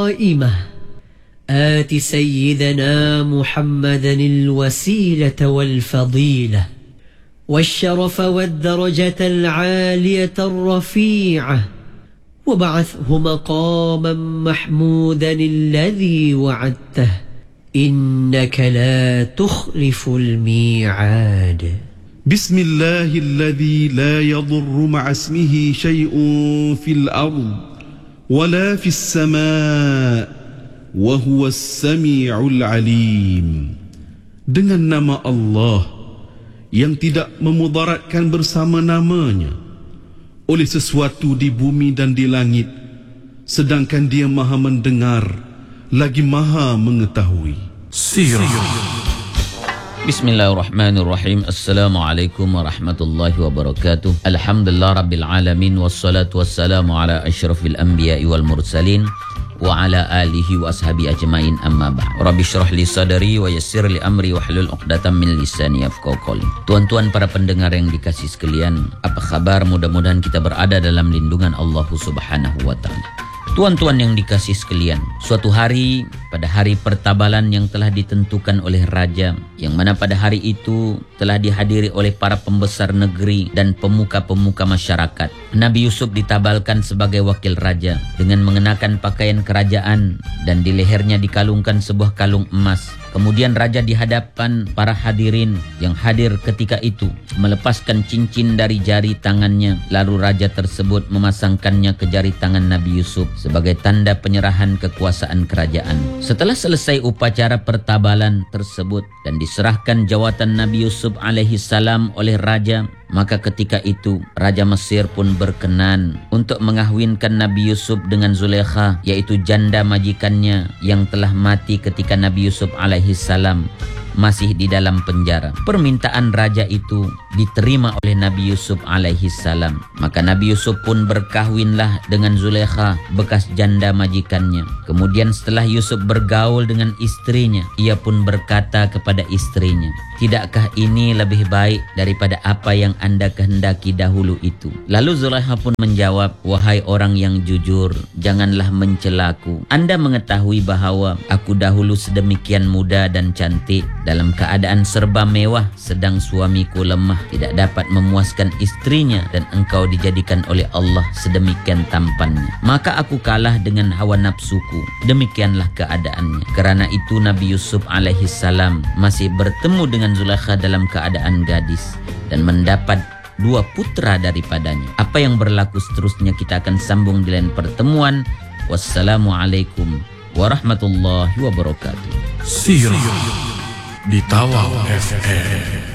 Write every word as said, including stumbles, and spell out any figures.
قائمة آت سيدنا محمدا الوسيلة والفضيلة والشرف والدرجة العالية الرفيعة وبعثه مقاما محمودا الذي وعدته إنك لا تخلف الميعاد. بسم الله الذي لا يضر مع اسمه شيء في الأرض ولا في السماء وهو السميع العليم. Dengan nama Allah yang tidak memudaratkan bersama namanya oleh sesuatu di bumi dan di langit, sedangkan Dia Maha mendengar lagi Maha mengetahui. Sirah. Bismillahirrahmanirrahim. Assalamualaikum warahmatullahi wabarakatuh. Alhamdulillah rabbil alamin, wassalatu wassalamu ala asyrafil anbiya'i wal mursalin wa ala alihi wa ashabi ajmain, amma ba'd. Rabbi syrah li sadri wa yassir li amri wahlul 'uqdatam min lisani yafqahu qawli. Tuan-tuan para pendengar yang dikasihi sekalian, apa kabar? Mudah-mudahan kita berada dalam lindungan Allah Subhanahu wa taala. Tuan-tuan yang dikasihi sekalian, suatu hari pada hari pertabalan yang telah ditentukan oleh raja, yang mana pada hari itu telah dihadiri oleh para pembesar negeri dan pemuka-pemuka masyarakat, Nabi Yusuf ditabalkan sebagai wakil raja dengan mengenakan pakaian kerajaan dan di lehernya dikalungkan sebuah kalung emas. Kemudian raja di hadapan para hadirin yang hadir ketika itu melepaskan cincin dari jari tangannya, lalu raja tersebut memasangkannya ke jari tangan Nabi Yusuf sebagai tanda penyerahan kekuasaan kerajaan. Setelah selesai upacara pertabalan tersebut dan diserahkan jawatan Nabi Yusuf alaihi salam oleh raja, maka ketika itu Raja Mesir pun berkenan untuk mengahwinkan Nabi Yusuf dengan Zulaikha, yaitu janda majikannya yang telah mati ketika Nabi Yusuf alaihi salam masih di dalam penjara. Permintaan raja itu diterima oleh Nabi Yusuf alaihi salam. Maka Nabi Yusuf pun berkahwinlah dengan Zulaikha, bekas janda majikannya. Kemudian setelah Yusuf bergaul dengan istrinya, ia pun berkata kepada istrinya, "Tidakkah ini lebih baik daripada apa yang Anda kehendaki dahulu itu?" Lalu Zulaikha pun menjawab, "Wahai orang yang jujur, janganlah mencelaku. Anda mengetahui bahawa aku dahulu sedemikian muda dan cantik, dalam keadaan serba mewah, sedang suamiku lemah, tidak dapat memuaskan istrinya, dan engkau dijadikan oleh Allah sedemikian tampannya. Maka aku kalah dengan hawa nafsuku. Demikianlah keadaannya." Kerana itu Nabi Yusuf alaihi salam masih bertemu dengan Zulaikha dalam keadaan gadis dan mendapat dua putra daripadanya. Apa yang berlaku seterusnya kita akan sambung di lain pertemuan. Wassalamualaikum warahmatullahi wabarakatuh. Sirah di Tawau F M.